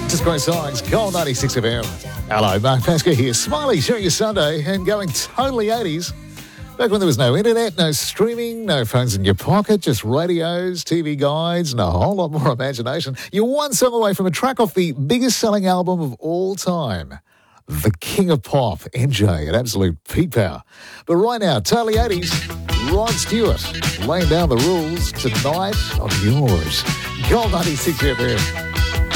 Just great songs. Gold 96 FM. Hello, Mark Pascoe here. Smiley, sharing your Sunday and going totally 80s. Back when there was no internet, no streaming, no phones in your pocket, just radios, TV guides, and a whole lot more imagination. You're one song away from a track off the biggest selling album of all time. The King of Pop, MJ, at absolute peak power. But right now, totally 80s, Rod Stewart laying down the rules tonight on yours. Gold 96 FM.